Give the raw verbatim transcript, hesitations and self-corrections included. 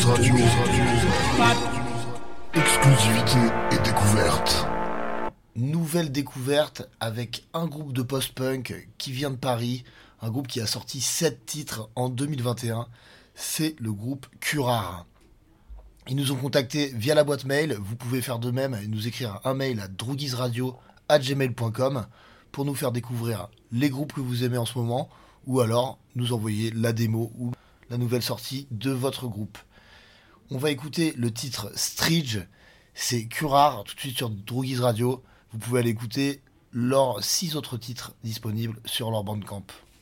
Droguise Radio. Exclusivité et découverte. Nouvelle découverte avec un groupe de post-punk qui vient de Paris, un groupe qui a sorti sept titres en deux mille vingt et un, c'est le groupe Curare. Ils nous ont contactés via la boîte mail, vous pouvez faire de même et nous écrire un mail à droguiseradio arobase gmail point com pour nous faire découvrir les groupes que vous aimez en ce moment ou alors nous envoyer la démo ou la nouvelle sortie de votre groupe. On va écouter le titre Stridge, c'est Curare, tout de suite sur Droguise Radio. Vous pouvez aller écouter leurs six autres titres disponibles sur leur Bandcamp.